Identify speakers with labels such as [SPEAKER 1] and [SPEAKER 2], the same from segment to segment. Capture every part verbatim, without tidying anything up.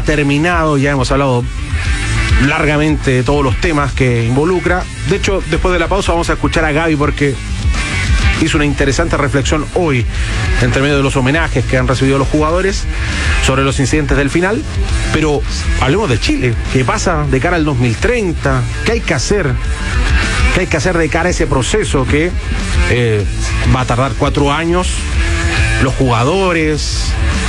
[SPEAKER 1] ha terminado, ya hemos hablado largamente de todos los temas que involucra. De hecho, después de la pausa vamos a escuchar a Gaby porque hizo una interesante reflexión hoy, entre medio de los homenajes que han recibido los jugadores, sobre los incidentes del final. Pero hablemos de Chile, ¿qué pasa de cara al dos mil treinta? ¿Qué hay que hacer? ¿Qué hay que hacer de cara a ese proceso que eh, va a tardar cuatro años? Los jugadores,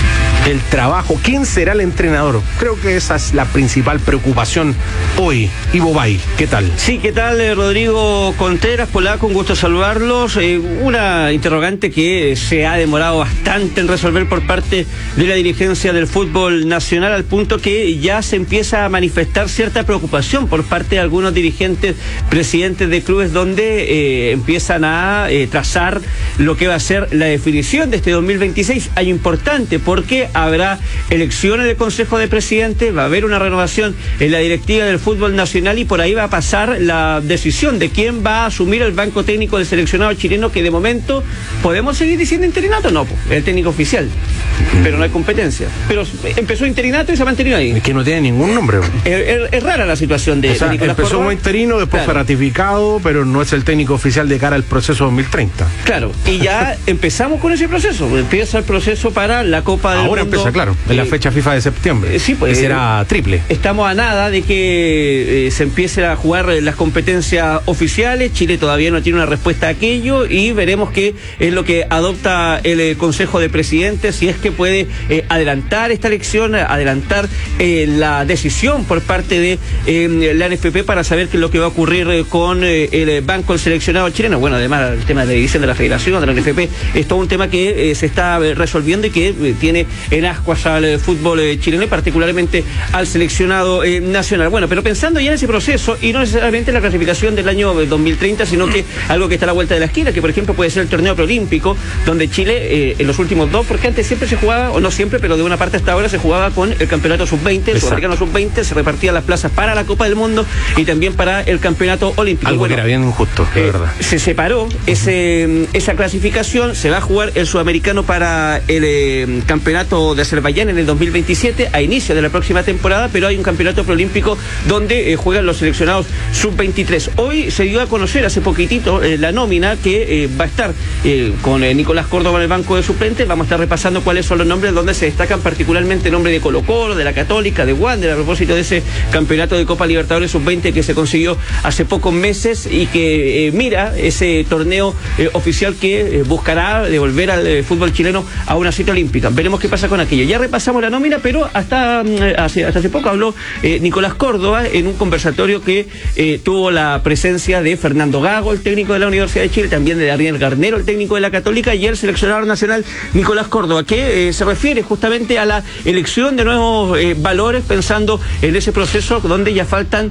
[SPEAKER 1] el trabajo, ¿quién será el entrenador? Creo que esa es la principal preocupación hoy. Ivo Bay, ¿qué tal?
[SPEAKER 2] Sí, ¿qué tal, eh, Rodrigo Contreras? Polaco, un gusto saludarlos. Eh, una interrogante que se ha demorado bastante en resolver por parte de la dirigencia del fútbol nacional, al punto que ya se empieza a manifestar cierta preocupación por parte de algunos dirigentes, presidentes de clubes, donde eh, empiezan a eh, trazar lo que va a ser la definición de este dos mil veintiséis. Año importante porque habrá elecciones del Consejo de Presidentes, va a haber una renovación en la directiva del fútbol nacional y por ahí va a pasar la decisión de quién va a asumir el banco técnico del seleccionado chileno, que de momento podemos seguir diciendo interinato, no, el técnico oficial, pero no hay competencia. Pero empezó interinato y se ha mantenido ahí.
[SPEAKER 1] Es que no tiene ningún nombre.
[SPEAKER 2] Es, es, es rara la situación de,
[SPEAKER 1] o sea,
[SPEAKER 2] de Nicolás
[SPEAKER 1] empezó
[SPEAKER 2] Córdoba.
[SPEAKER 1] como interino, después claro. fue ratificado, pero no es el técnico oficial de cara al proceso dos mil treinta.
[SPEAKER 2] Claro, y ya empezamos con ese proceso. Empieza el proceso para la Copa del
[SPEAKER 1] Ahora
[SPEAKER 2] Mundo.
[SPEAKER 1] Empieza, claro, en la fecha FIFA de septiembre.
[SPEAKER 2] Eh, sí, pues.
[SPEAKER 1] Que será triple.
[SPEAKER 2] Estamos a nada de que eh, se empiece a jugar las competencias oficiales. Chile todavía no tiene una respuesta a aquello y veremos qué es lo que adopta el eh, Consejo de Presidentes, si es que puede eh, adelantar esta elección, adelantar eh, la decisión por parte de eh, la N F P para saber qué es lo que va a ocurrir eh, con eh, el banco del seleccionado chileno. Bueno, además el tema de la división de la Federación, de la N F P, es todo un tema que eh, se está eh, resolviendo y que eh, tiene en ascuas al eh, fútbol eh, chileno y particularmente al seleccionado eh, nacional. Bueno, pero pensando ya en ese proceso y no necesariamente en la clasificación del año dos mil treinta, sino que algo que está a la vuelta de la esquina, que por ejemplo puede ser el torneo preolímpico, donde Chile eh, en los últimos dos, porque antes siempre se jugaba, o no siempre, pero de una parte hasta ahora se jugaba con el campeonato sub veinte, el sudamericano sub veinte, se repartían las plazas para la Copa del Mundo y también para el campeonato olímpico.
[SPEAKER 1] Algo bueno, que era bien injusto, de eh, verdad.
[SPEAKER 2] Se separó ese, esa clasificación, se va a jugar el sudamericano para el eh, campeonato de Azerbaiyán en el dos mil veintisiete, a inicio de la próxima temporada, pero hay un campeonato preolímpico donde eh, juegan los seleccionados sub veintitrés. Hoy se dio a conocer hace poquitito eh, la nómina que eh, va a estar eh, con eh, Nicolás Córdoba en el banco de suplentes. Vamos a estar repasando cuáles son los nombres donde se destacan particularmente el nombre de Colo-Colo, de la Católica, de Wander, a propósito de ese campeonato de Copa Libertadores sub veinte que se consiguió hace pocos meses y que eh, mira ese torneo eh, oficial que eh, buscará devolver al eh, fútbol chileno a una cita olímpica. Veremos qué pasa con aquello. Ya repasamos la nómina, pero hasta, eh, hace, hasta hace poco habló eh, Nicolás Córdoba en un conversatorio que eh, tuvo la presencia de Fernando Gago, el técnico de la Universidad de Chile, también de Daniel Garnero, el técnico de la Católica, y el seleccionador nacional Nicolás Córdoba, que eh, se refiere justamente a la elección de nuevos eh, valores, pensando en ese proceso donde ya faltan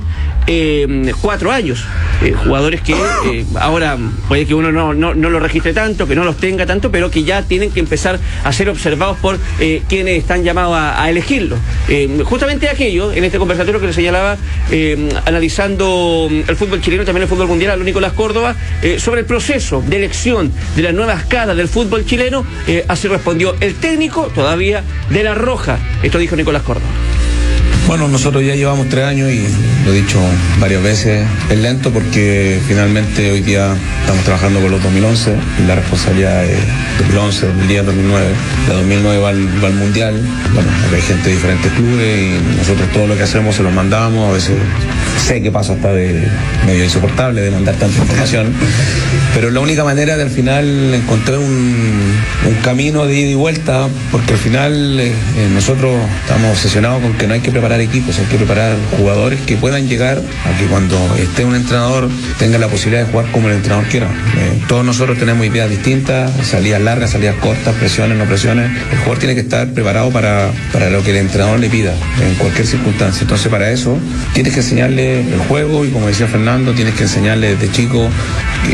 [SPEAKER 2] eh, cuatro años. Eh, jugadores que eh, ahora puede que uno no, no, no lo registre tanto, que no los tenga tanto, pero que ya tienen que empezar a ser observados por eh, quienes están llamados a, a elegirlo. Eh, justamente aquello, en este conversatorio que le señalaba, eh, analizando el fútbol chileno y también el fútbol mundial, a Nicolás Córdoba, eh, sobre el proceso de elección de las nuevas caras del fútbol chileno, eh, así respondió el técnico todavía de La Roja. Esto dijo Nicolás Córdoba.
[SPEAKER 3] Bueno, nosotros ya llevamos tres años y lo he dicho varias veces, es lento porque finalmente hoy día estamos trabajando con los dos mil once y la responsabilidad es dos mil once, dos mil diez, dos mil nueve. La dos mil nueve va al, va al Mundial, bueno, hay gente de diferentes clubes y nosotros todo lo que hacemos se lo mandamos, a veces sé que pasa hasta de medio insoportable de mandar tanta información, pero es la única manera de al final encontrar un, un camino de ida y vuelta, porque al final eh, nosotros estamos obsesionados con que no hay que preparar equipos, hay que preparar jugadores que puedan llegar a que cuando esté un entrenador tenga la posibilidad de jugar como el entrenador quiera. Eh, todos nosotros tenemos ideas distintas, salidas largas, salidas cortas, presiones, no presiones. El jugador tiene que estar preparado para, para lo que el entrenador le pida, en cualquier circunstancia. Entonces para eso tienes que enseñarle el juego y, como decía Fernando, tienes que enseñarle desde chico qué, qué tiene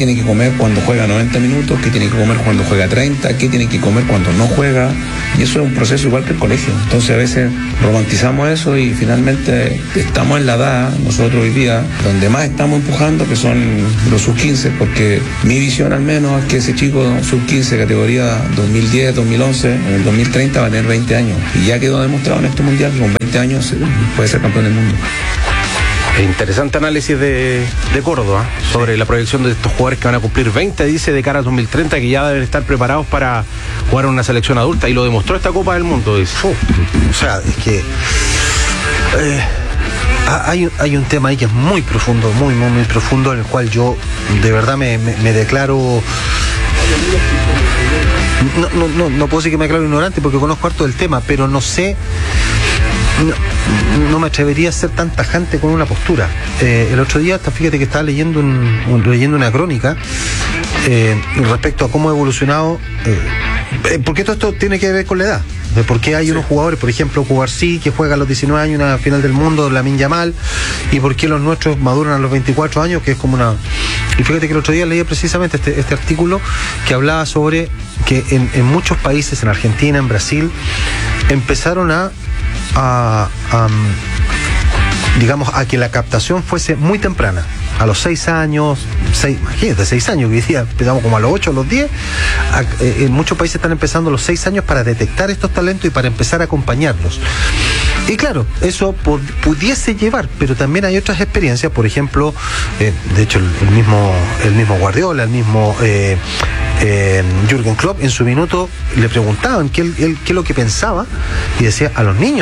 [SPEAKER 3] tiene que comer cuando juega noventa minutos, qué tiene que comer cuando juega treinta, qué tiene que comer cuando no juega, y eso es un proceso igual que el colegio. Entonces a veces romantizamos eso y finalmente estamos en la edad, nosotros hoy día, donde más estamos empujando, que son los sub quince, porque mi visión al menos es que ese chico sub quince categoría dos mil diez, dos mil once, en el dos mil treinta va a tener veinte años, y ya quedó demostrado en este mundial que con veinte años puede ser campeón del mundo.
[SPEAKER 1] Interesante análisis de, de Córdoba sobre la proyección de estos jugadores que van a cumplir veinte, dice, de cara al dos mil treinta, que ya deben estar preparados para jugar en una selección adulta, y lo demostró esta Copa del Mundo, dice.
[SPEAKER 4] Uf, o sea, es que eh, hay, hay un tema ahí que es muy profundo, muy, muy, muy profundo, en el cual yo de verdad me, me, me declaro... No, no, no, no puedo decir que me declaro ignorante porque conozco harto del tema, pero no sé... No, no me atrevería a ser tan tajante con una postura. Eh, el otro día, fíjate que estaba leyendo un, un, leyendo una crónica eh, respecto a cómo ha evolucionado, eh, porque todo esto tiene que ver con la edad. De por qué hay sí. unos jugadores, por ejemplo, Cubarsí, que juega a los diecinueve años una final del mundo, Lamine Yamal, y por qué los nuestros maduran a los veinticuatro años, que es como una... Y fíjate que el otro día leí precisamente este, este artículo que hablaba sobre que en, en muchos países, en Argentina, en Brasil, empezaron a A, a, digamos, a que la captación fuese muy temprana, a los seis años, seis, imagínate, seis años, que hoy día empezamos como a los ocho, a los diez, a, eh, en muchos países están empezando a los seis años para detectar estos talentos y para empezar a acompañarlos. Y claro, eso pod, pudiese llevar, pero también hay otras experiencias, por ejemplo, eh, de hecho el, el mismo el mismo Guardiola, el mismo eh, eh, Jürgen Klopp, en su minuto le preguntaban qué, él, qué es lo que pensaba, y decía, a los niños